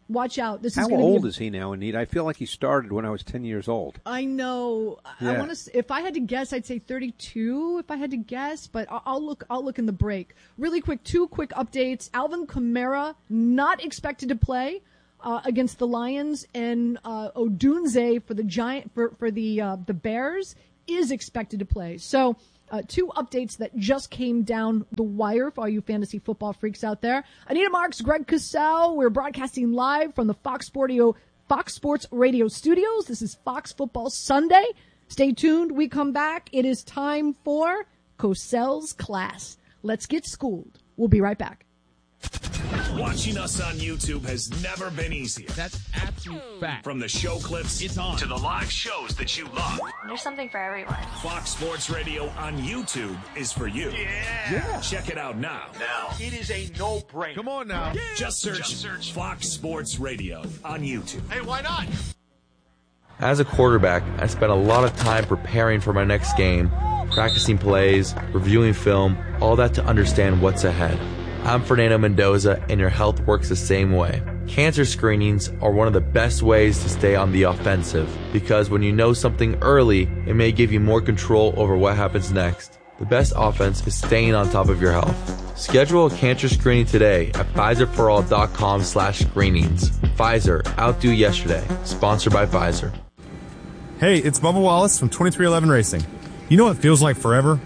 Watch out. This
How
is going to
old
be a-
is he now, Anita? I feel like he started when I was ten years old.
I know.
Yeah.
I want to. If I had to guess, I'd say thirty-two. If I had to guess, but I'll, I'll look. I'll look in the break. Really quick. Two quick updates. Alvin Kamara not expected to play uh, against the Lions, and uh, Odunze for the Giant for for the uh, the Bears is expected to play. So. Uh, two updates that just came down the wire for all you fantasy football freaks out there. Anita Marks, Greg Cosell. We're broadcasting live from the Fox Sportio, Fox Sports Radio studios. This is Fox Football Sunday. Stay tuned. We come back. It is time for Cosell's class. Let's get schooled. We'll be right back.
Watching us on YouTube has never been easier.
That's absolute fact.
From the show clips
It's on.
to the live shows that you love.
There's something for everyone.
Fox Sports Radio on YouTube is for you.
Yeah.
yeah. Check it out now.
Now, it is a no-brainer.
Come on now.
Yeah. Just search, Just search Fox Sports Radio on YouTube.
Hey, why not?
As a quarterback, I spent a lot of time preparing for my next game, practicing plays, reviewing film, all that to understand what's ahead. I'm Fernando Mendoza, and your health works the same way. Cancer screenings are one of the best ways to stay on the offensive, because when you know something early, it may give you more control over what happens next. The best offense is staying on top of your health. Schedule a cancer screening today at Pfizerforall.com slash screenings. Pfizer, outdo yesterday. Sponsored by Pfizer.
Hey, it's Bubba Wallace from twenty-three eleven Racing. You know what feels like forever?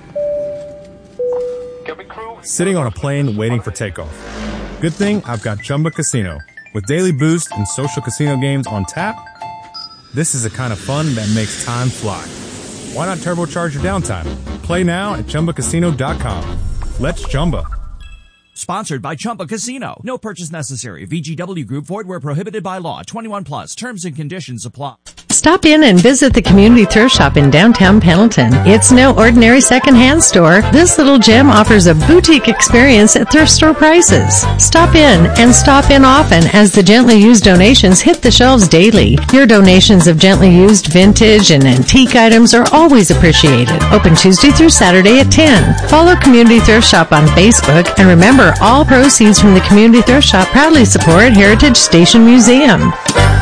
Sitting on a plane waiting for takeoff. Good thing I've got Chumba Casino. With daily boost and social casino games on tap, this is the kind of fun that makes time fly. Why not turbocharge your downtime? Play now at Chumba Casino dot com. Let's Chumba.
Sponsored by Chumba Casino. No purchase necessary. V G W Group. Void where prohibited by law. twenty-one plus. Terms and conditions apply.
Stop in and visit the Community Thrift Shop in downtown Pendleton. It's no ordinary secondhand store. This little gem offers a boutique experience at thrift store prices. Stop in and stop in often as the gently used donations hit the shelves daily. Your donations of gently used vintage and antique items are always appreciated. Open Tuesday through Saturday at ten. Follow Community Thrift Shop on Facebook, and remember, all proceeds from the Community Thrift Shop proudly support Heritage Station Museum.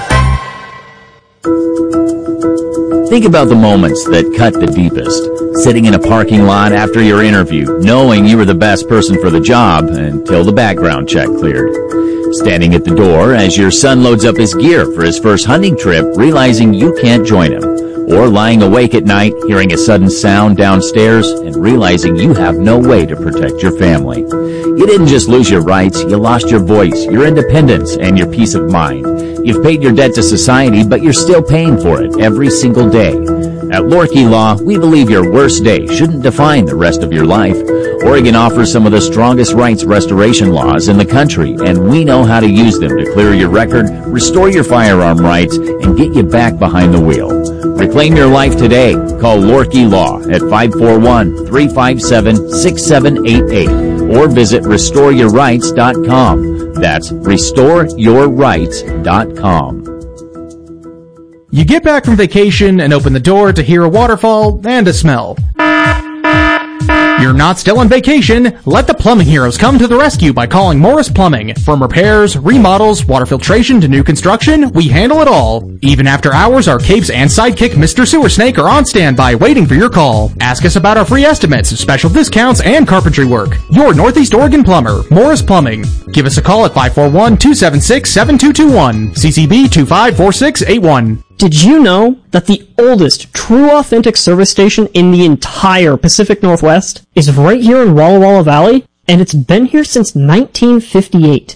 Think about the moments that cut the deepest. Sitting in a parking lot after your interview, knowing you were the best person for the job until the background check cleared. Standing at the door as your son loads up his gear for his first hunting trip, realizing you can't join him. Or lying awake at night, hearing a sudden sound downstairs and realizing you have no way to protect your family. You didn't just lose your rights, you lost your voice, your independence, and your peace of mind. You've paid your debt to society, but you're still paying for it every single day. At Lorkey Law, we believe your worst day shouldn't define the rest of your life. Oregon offers some of the strongest rights restoration laws in the country, and we know how to use them to clear your record, restore your firearm rights, and get you back behind the wheel. Reclaim your life today. Call Lorkey Law at five four one, three five seven, six seven eight eight or visit restore your rights dot com. That's restore your rights dot com.
You get back from vacation and open the door to hear a waterfall and a smell. You're not still on vacation. Let the plumbing heroes come to the rescue by calling Morris Plumbing. From repairs, remodels, water filtration to new construction, we handle it all. Even after hours, our capes and sidekick Mister Sewer Snake are on standby waiting for your call. Ask us about our free estimates, special discounts, and carpentry work. Your Northeast Oregon plumber, Morris Plumbing. Give us a call at five four one, two seven six, seven two two one, C C B two five four six eight one.
Did you know that the oldest true authentic service station in the entire Pacific Northwest is right here in Walla Walla Valley? And it's been here since nineteen fifty-eight.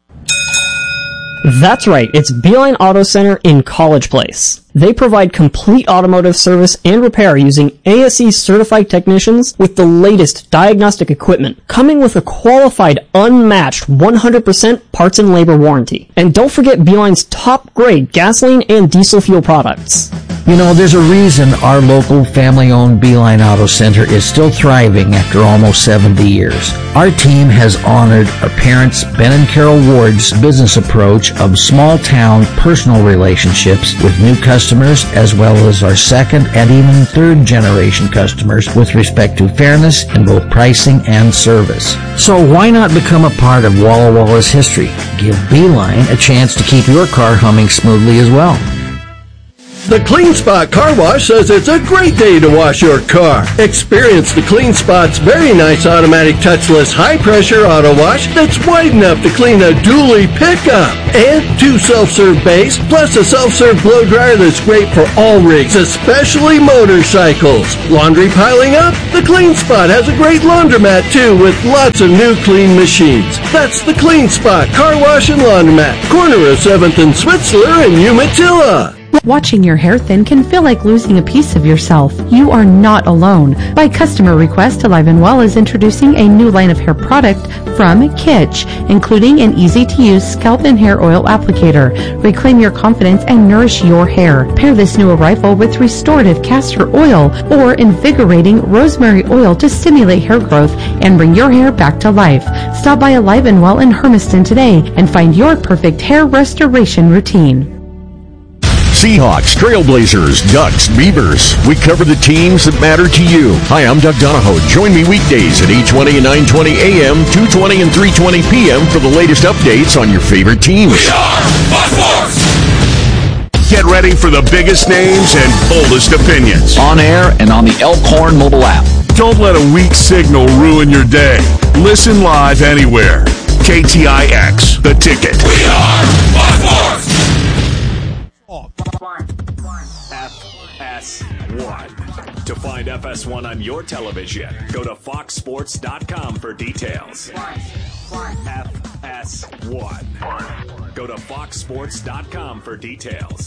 That's right, it's Beeline Auto Center in College Place. They provide complete automotive service and repair using A S E certified technicians with the latest diagnostic equipment, coming with a qualified, unmatched one hundred percent parts and labor warranty. And don't forget Beeline's top grade gasoline and diesel fuel products.
You know, there's a reason our local family-owned Beeline Auto Center is still thriving after almost seventy years. Our team has honored our parents, Ben and Carol Ward's business approach of small-town personal relationships with new customers, as well as our second and even third-generation customers with respect to fairness in both pricing and service. So why not become a part of Walla Walla's history? Give Beeline a chance to keep your car humming smoothly as well.
The Clean Spot Car Wash says it's a great day to wash your car. Experience the Clean Spot's very nice automatic touchless high-pressure auto wash that's wide enough to clean a dually pickup. And two self-serve bays, plus a self-serve blow dryer that's great for all rigs, especially motorcycles. Laundry piling up? The Clean Spot has a great laundromat too, with lots of new clean machines. That's the Clean Spot Car Wash and Laundromat, corner of seventh and Switzler in Umatilla.
Watching your hair thin can feel like losing a piece of yourself. You are not alone. By customer request, Alive and Well is introducing a new line of hair product from Kitsch, including an easy-to-use scalp and hair oil applicator. Reclaim your confidence and nourish your hair. Pair this new arrival with restorative castor oil or invigorating rosemary oil to stimulate hair growth and bring your hair back to life. Stop by Alive and Well in Hermiston today and find your perfect hair restoration routine.
Seahawks, Trailblazers, Ducks, Beavers. We cover the teams that matter to you. Hi, I'm Doug Donahoe. Join me weekdays at eight twenty and nine twenty a m, two twenty and three twenty p m for the latest updates on your favorite teams. We are Fox Sports! Get ready for the biggest names and boldest opinions.
On air and on the Elkhorn mobile app.
Don't let a weak signal ruin your day. Listen live anywhere. K T I X, The Ticket. We are Fox Sports!
F S one. To find F S one on your television, go to fox sports dot com for details. F S one. Go to fox sports dot com for details.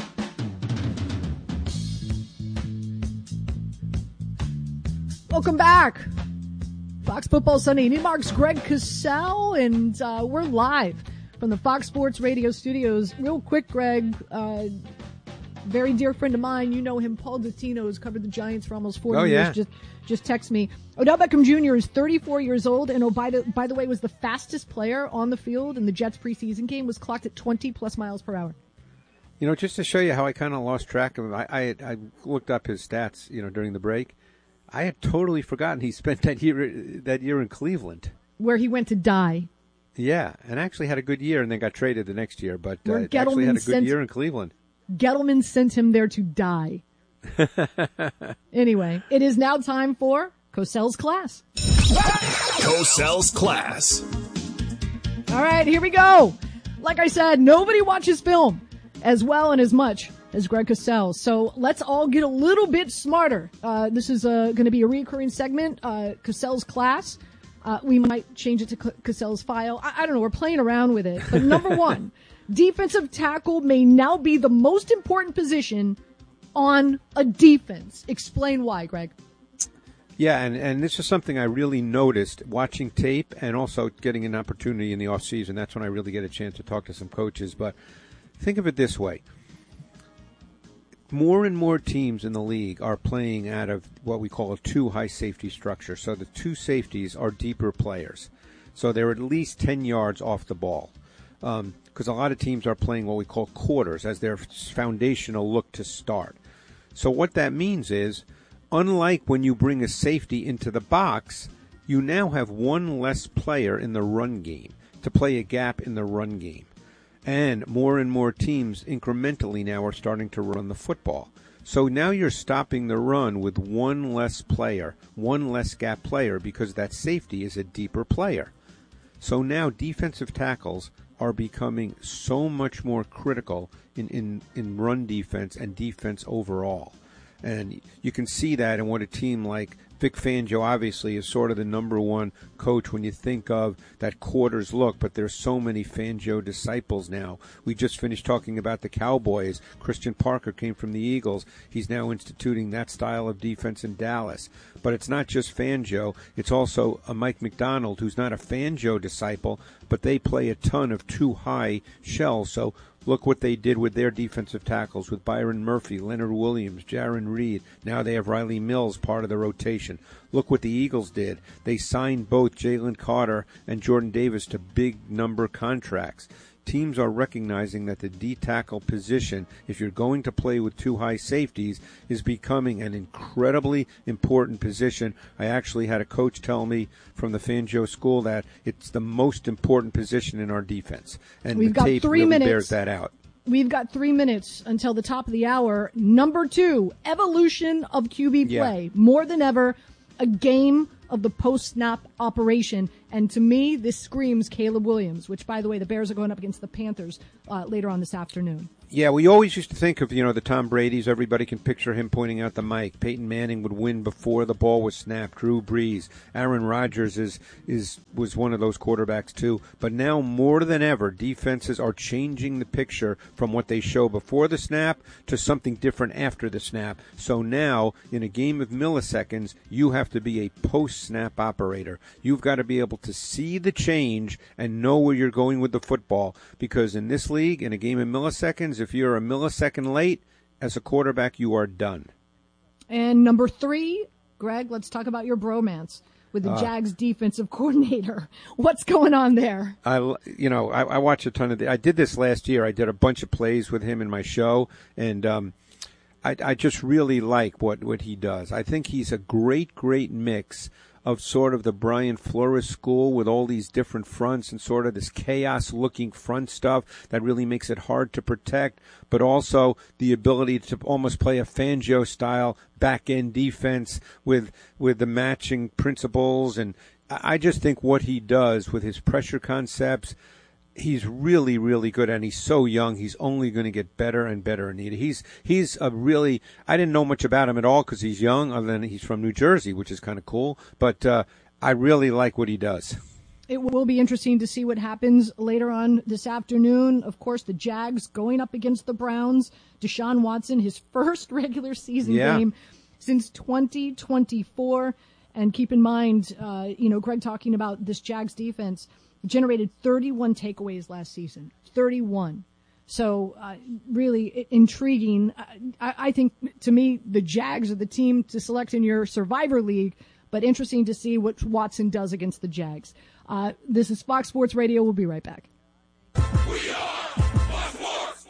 Welcome back. Fox Football Sunday. Newmark's Greg Cassell, and uh, we're live from the Fox Sports Radio studios. Real quick, Greg, uh, very dear friend of mine, you know him, Paul Dottino, has covered the Giants for almost forty
oh, yeah.
years. Just, just text me. Odell Beckham Junior is thirty-four years old, and oh, by the, by the way, was the fastest player on the field in the Jets preseason game, was clocked at twenty plus miles per hour.
You know, just to show you how I kind of lost track of him, I, I, I looked up his stats, you know, during the break. I had totally forgotten he spent that year that year in Cleveland,
where he went to die.
Yeah, and actually had a good year and then got traded the next year, but uh,
Where
actually had a good
sent,
year in Cleveland.
Gettleman sent him there to die. Anyway, it is now time for Cosell's Class.
Cosell's Class.
All right, here we go. Like I said, nobody watches film as well and as much as Greg Cosell. So let's all get a little bit smarter. Uh, this is uh, going to be a recurring segment, uh, Cosell's Class. Uh, we might change it to Cosell's File. I, I don't know. We're playing around with it. But number one, defensive tackle may now be the most important position on a defense. Explain why, Greg.
Yeah, and, and this is something I really noticed watching tape and also getting an opportunity in the offseason. That's when I really get a chance to talk to some coaches. But think of it this way. More and more teams in the league are playing out of what we call a two high safety structure. So the two safeties are deeper players. So they're at least ten yards off the ball. Um, because a lot of teams are playing what we call quarters as their foundational look to start. So what that means is, unlike when you bring a safety into the box, you now have one less player in the run game to play a gap in the run game. And more and more teams incrementally now are starting to run the football. So now you're stopping the run with one less player, one less gap player, because that safety is a deeper player. So now defensive tackles are becoming so much more critical in, in, in run defense and defense overall. And you can see that in what a team like Vic Fangio obviously is sort of the number one coach when you think of that quarters look, but there's so many Fangio disciples now. We just finished talking about the Cowboys. Christian Parker came from the Eagles. He's now instituting that style of defense in Dallas. But it's not just Fangio. It's also a Mike McDonald, who's not a Fangio disciple, but they play a ton of too high shells. So look what they did with their defensive tackles, with Byron Murphy, Leonard Williams, Jaron Reed. Now they have Riley Mills, part of the rotation. Look what the Eagles did. They signed both Jalen Carter and Jordan Davis to big number contracts. Teams are recognizing that the D-tackle position, if you're going to play with two high safeties, is becoming an incredibly important position. I actually had a coach tell me from the Fangio school that it's the most important position in our defense. And
We've
the
got
tape
three
really
minutes.
bears that out.
We've got three minutes until the top of the hour. Number two, evolution of Q B play.
Yeah.
More than ever, a game of the post-snap operation. And to me, this screams Caleb Williams, which, by the way, the Bears are going up against the Panthers uh, later on this afternoon.
Yeah, we always used to think of, you know, the Tom Brady's. Everybody can picture him pointing out the mic. Peyton Manning would win before the ball was snapped. Drew Brees. Aaron Rodgers is is was one of those quarterbacks, too. But now, more than ever, defenses are changing the picture from what they show before the snap to something different after the snap. So now, in a game of milliseconds, you have to be a post-snap operator. You've got to be able to see the change and know where you're going with the football. Because in this league, in a game of milliseconds, if you're a millisecond late, as a quarterback, you are done.
And number three, Greg, let's talk about your bromance with the
Uh,
Jags defensive coordinator. What's going on there?
I, you know, I, I watch a ton of the, I did this last year. I did a bunch of plays with him in my show, and um, I, I just really like what, what he does. I think he's a great, great mix of sort of the Brian Flores school with all these different fronts and sort of this chaos-looking front stuff that really makes it hard to protect, but also the ability to almost play a Fangio-style back-end defense with with the matching principles. And I just think what he does with his pressure concepts, he's really, really good, and he's so young. He's only going to get better and better, Anita. He's he's a really – I didn't know much about him at all because he's young, other than he's from New Jersey, which is kind of cool. But uh, I really like what he does.
It will be interesting to see what happens later on this afternoon. Of course, the Jags going up against the Browns. Deshaun Watson, his first regular season
Yeah.
game since twenty twenty-four. And keep in mind, uh, you know, Greg talking about this Jags defense – generated thirty-one takeaways last season. thirty-one. So uh, really intriguing. I, I think, to me, the Jags are the team to select in your Survivor League, but interesting to see what Watson does against the Jags. Uh, this is Fox Sports Radio. We'll be right back.
We are Fox Sports.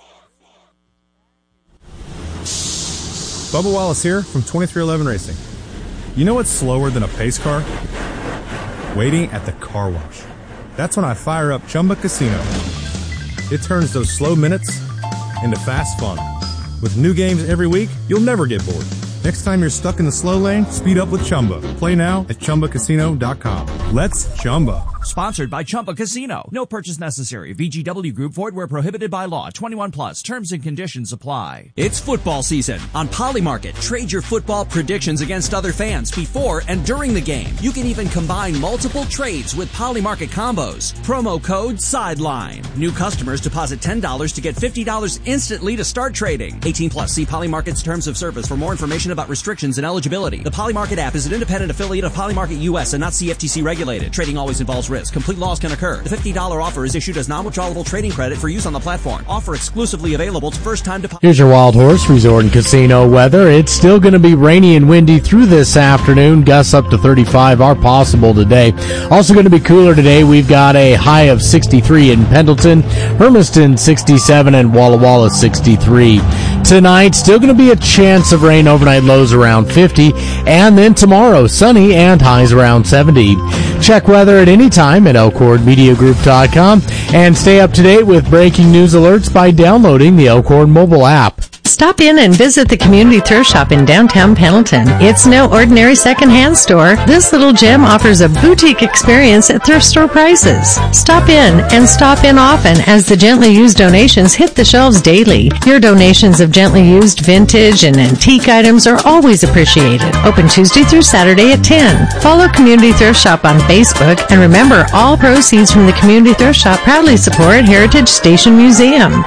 Bubba Wallace here from twenty-three eleven Racing. You know what's slower than a pace car? Waiting at the car wash. That's when I fire up Chumba Casino. It turns those slow minutes into fast fun. With new games every week, you'll never get bored. Next time you're stuck in the slow lane, speed up with Chumba. Play now at Chumba Casino dot com. Let's Chumba.
Sponsored by Chumba Casino. No purchase necessary. V G W Group. Void where prohibited by law. twenty-one plus. Terms and conditions apply.
It's football season. On Polymarket, trade your football predictions against other fans before and during the game. You can even combine multiple trades with Polymarket combos. Promo code SIDELINE. New customers deposit ten dollars to get fifty dollars instantly to start trading. eighteen plus. See Polymarket's terms of service for more information about restrictions and eligibility. The Polymarket app is an independent affiliate of Polymarket U S and not C F T C regulated. Trading always involves risk. Complete loss can occur. The fifty dollars offer is issued as non-withdrawable trading credit for use on the platform. Offer exclusively available to first-time depositors.
Here's your Wild Horse Resort and Casino weather. It's still going to be rainy and windy through this afternoon. Gusts up to thirty-five are possible today. Also going to be cooler today. We've got a high of sixty-three in Pendleton, Hermiston sixty-seven, and Walla Walla sixty-three. Tonight, still going to be a chance of rain, overnight lows around fifty. And then tomorrow, sunny and highs around seventy. Check weather at any time at elkhorn media group dot com and stay up to date with breaking news alerts by downloading the Elkhorn mobile app.
Stop in and visit the Community Thrift Shop in downtown Pendleton. It's no ordinary secondhand store. This little gem offers a boutique experience at thrift store prices. Stop in and stop in often as the gently used donations hit the shelves daily. Your donations of gently used vintage and antique items are always appreciated. Open Tuesday through Saturday at ten. Follow Community Thrift Shop on Facebook, and remember, all proceeds from the Community Thrift Shop proudly support Heritage Station Museum.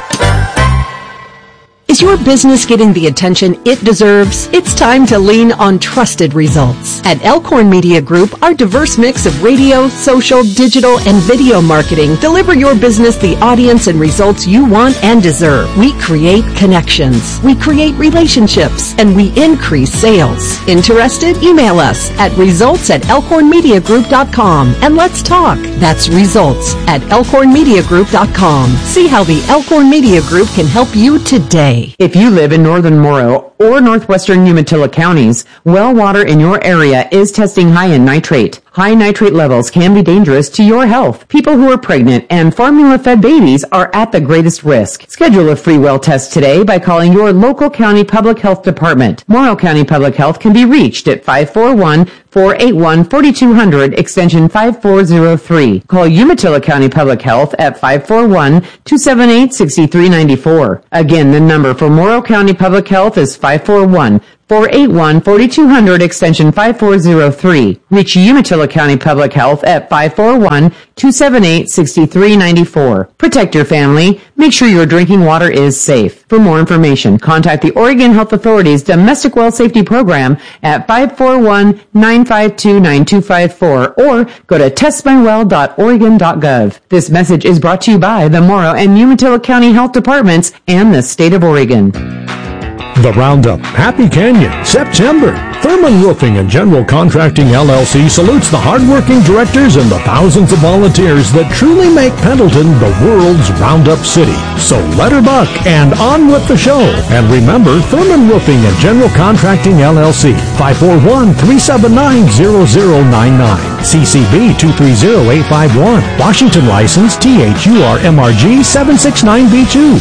Is your business getting the attention it deserves? It's time to lean on trusted results. At Elkhorn Media Group, our diverse mix of radio, social, digital, and video marketing deliver your business the audience and results you want and deserve. We create connections, we create relationships, and we increase sales. Interested? Email us at results at elkhorn media group dot com and let's talk. That's results at elkhorn media group dot com. See how the Elkhorn Media Group can help you today.
If you live in northern Morrow or northwestern Umatilla counties, well water in your area is testing high in nitrate. High nitrate levels can be dangerous to your health. People who are pregnant and formula-fed babies are at the greatest risk. Schedule a free well test today by calling your local county public health department. Morrow County Public Health can be reached at five four one, four eight one, four two zero zero, extension five four zero three. Call Umatilla County Public Health at five four one, two seven eight, six three nine four. Again, the number for Morrow County Public Health is five four one, four eight one, four two zero zero, extension five four zero three. Reach Umatilla County Public Health at five four one, two seven eight, six three nine four. Protect your family. Make sure your drinking water is safe. For more information, contact the Oregon Health Authority's Domestic Well Safety Program at five four one, nine five two, nine two five four or go to test my well dot oregon dot gov. This message is brought to you by the Morrow and Umatilla County Health Departments and the State of Oregon.
The Roundup, Happy Canyon, September. Thurman Roofing and General Contracting L L C salutes the hardworking directors and the thousands of volunteers that truly make Pendleton the world's Roundup city. So let her buck and on with the show. And remember, Thurman Roofing and General Contracting L L C, five four one, three seven nine, zero zero nine nine. C C B two three zero, eight five one. Washington license T H U R M R G seven six nine B two.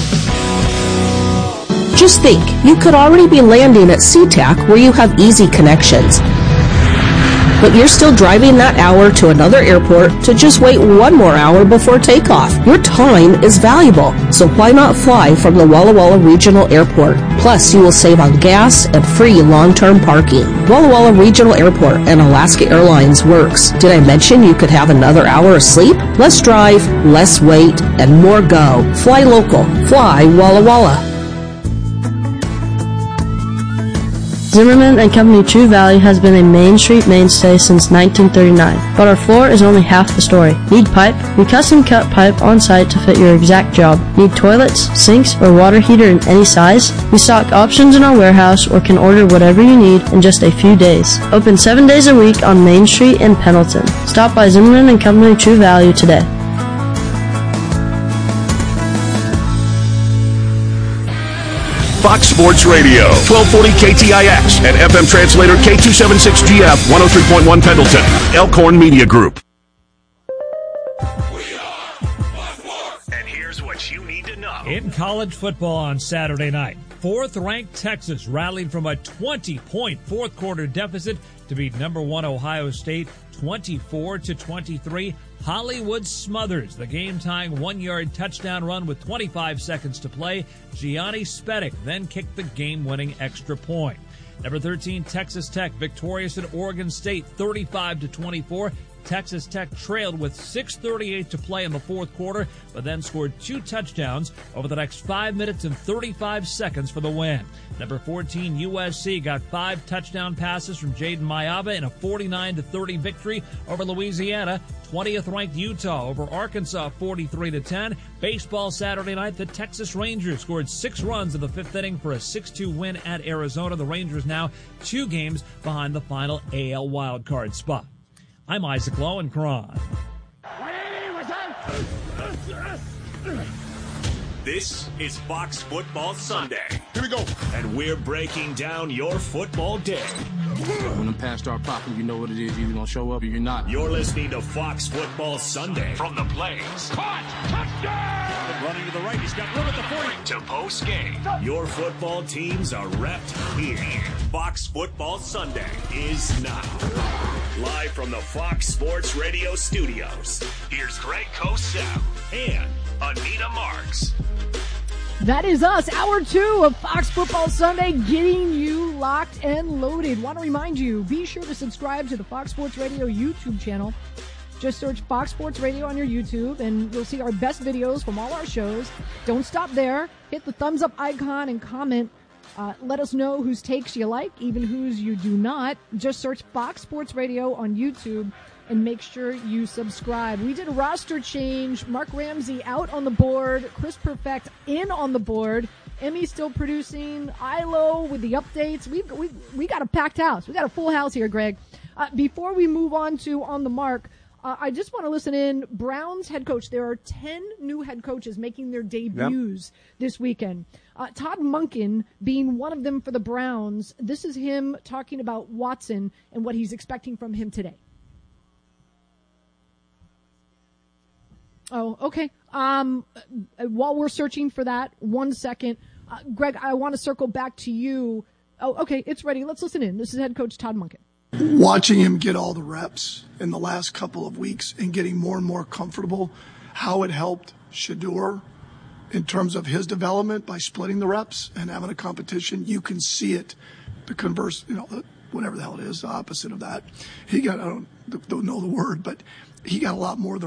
Just think, you could already be landing at SeaTac where you have easy connections. But you're still driving that hour to another airport to just wait one more hour before takeoff. Your time is valuable, so why not fly from the Walla Walla Regional Airport? Plus, you will save on gas and free long-term parking. Walla Walla Regional Airport and Alaska Airlines works. Did I mention you could have another hour of sleep? Less drive, less wait, and more go. Fly local. Fly Walla Walla.
Zimmerman and Company True Value has been a Main Street mainstay since nineteen thirty-nine, but our floor is only half the story. Need pipe? We custom cut pipe on site to fit your exact job. Need toilets, sinks, or water heater in any size? We stock options in our warehouse or can order whatever you need in just a few days. Open seven days a week on Main Street in Pendleton. Stop by Zimmerman and Company True Value today.
Fox Sports Radio, twelve forty K T I X, and F M translator K two seventy-six G F, one oh three point one Pendleton, Elkhorn Media Group.
And here's what you need to know.
In college football on Saturday night, fourth-ranked Texas rallied from a twenty-point fourth-quarter deficit to beat number one Ohio State twenty-four to twenty-three. Hollywood smothers the game-tying one-yard touchdown run with twenty-five seconds to play. Gianni Spedic then kicked the game-winning extra point. Number thirteen, Texas Tech, victorious at Oregon State, thirty-five to twenty-four. Texas Tech trailed with six thirty-eight to play in the fourth quarter, but then scored two touchdowns over the next five minutes and thirty-five seconds for the win. Number fourteen, U S C got five touchdown passes from Jaden Mayava in a forty-nine to thirty victory over Louisiana. twentieth-ranked Utah over Arkansas, forty-three to ten. Baseball Saturday night, the Texas Rangers scored six runs in the fifth inning for a six two win at Arizona. The Rangers now two games behind the final A L wildcard spot. I'm Isaac Lowenkron.
This is Fox Football Sunday. Here we go. And we're breaking down your football day.
When them past start popping, you know what it is. You're either going to show up or you're not.
You're listening to Fox Football Sunday from the Blaze.
Caught! Touchdown!
running to the right. He's got room at the forty. To post game. Your football teams are repped here. Fox Football Sunday is now. Live from the Fox Sports Radio studios. Here's Greg Cosell and Anita Marks.
That is us, hour two of Fox Football Sunday, getting you locked and loaded. Want to remind you, be sure to subscribe to the Fox Sports Radio YouTube channel. Just search Fox Sports Radio on your YouTube, and you'll see our best videos from all our shows. Don't stop there. Hit the thumbs up icon and comment. Uh, let us know whose takes you like, even whose you do not. Just search Fox Sports Radio on YouTube and make sure you subscribe. We did a roster change. Mark Ramsey out on the board. Chris Perfect in on the board. Emmy still producing. Ilo with the updates. We've, we we got a packed house. We got a full house here, Greg. Uh, before we move on to On the Mark, uh, I just want to listen in. Browns head coach. There are ten new head coaches making their debuts yep. this weekend. Uh, Todd Monken being one of them for the Browns. This is him talking about Watson and what he's expecting from him today. Oh, okay. Um, while we're searching for that, one second. Uh, Greg, I want to circle back to you. Oh, okay, it's ready. Let's listen in. This is head coach Todd Monken.
Watching him get all the reps in the last couple of weeks and getting more and more comfortable, how it helped Shedeur in terms of his development by splitting the reps and having a competition. You can see it. The converse, you know, the, whatever the hell it is, the opposite of that. He got, I don't, don't know the word, but he got a lot more of the